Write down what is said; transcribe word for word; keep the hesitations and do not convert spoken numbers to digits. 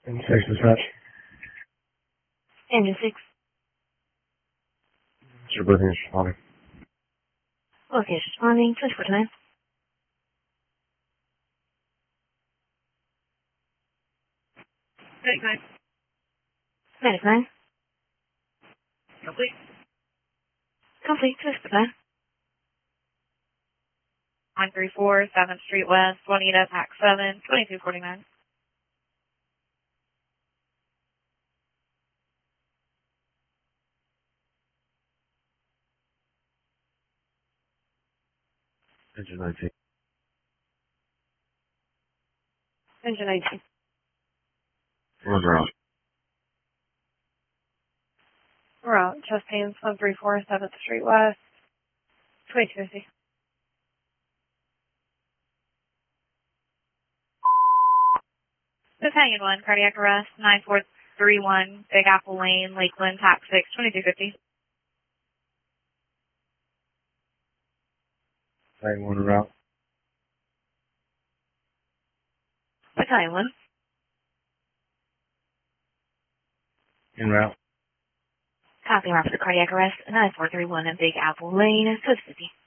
And six dispatch. Engine six. Your breathing is responding. Location responding. twenty-four to nine. Medic nine. Medic nine. Complete. Complete. twenty-four to nine. one three four, seventh Street West, Juanita, Pack seven, twenty-two forty-nine. Engine nineteen. Engine nineteen. One route. Route, Chastain, one three four, seventh Street West, twenty-two fifty. Battalion one, cardiac arrest, nine four three one, Big Apple Lane, Lakeland, Pack six, twenty-two fifty. Battalion one route. Battalion one. In route. Copy, route for cardiac arrest. nine four three one at Big Apple Lane, twenty fifty.